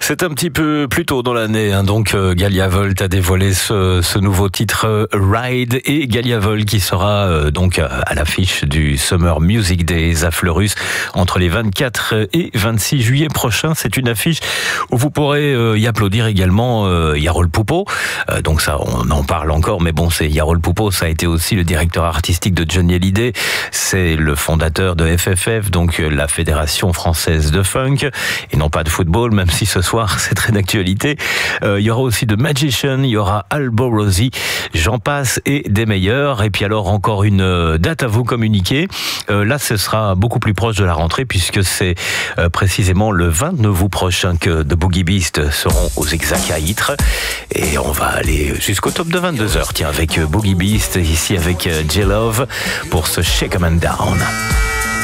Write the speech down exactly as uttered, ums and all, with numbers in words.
C'est un petit peu plus tôt dans l'année, hein, donc euh, Galia Volt a dévoilé ce, ce nouveau titre euh, Ride, et Galia Volt qui sera euh, donc à l'affiche du Summer Music Days à Fleurus entre les vingt-quatre et vingt-six juillet prochains. C'est une affiche où vous pourrez euh, y applaudir également euh, Yarol Poupeau. Euh, donc ça, on en parle encore, mais bon, c'est Yarol Poupeau, ça a été aussi le directeur artistique de Johnny Hallyday. C'est le fondateur de F F F, donc la Fédération Française de Funk, et non pas de football, même si ce soir c'est très d'actualité. Euh, il y aura aussi The Magician, il y aura Alborosie, j'en passe et des meilleurs. Et puis alors encore une date à vous communiquer. Euh, là, ce sera beaucoup plus proche de la rentrée, puisque c'est euh, précisément le vingt-neuf août prochain que The Boogie Beast seront aux Exaca à Ytre. Et on va aller jusqu'au top de vingt-deux heures, tiens, avec Boogie Beast, ici avec J-Love, pour ce Shake 'em and Down.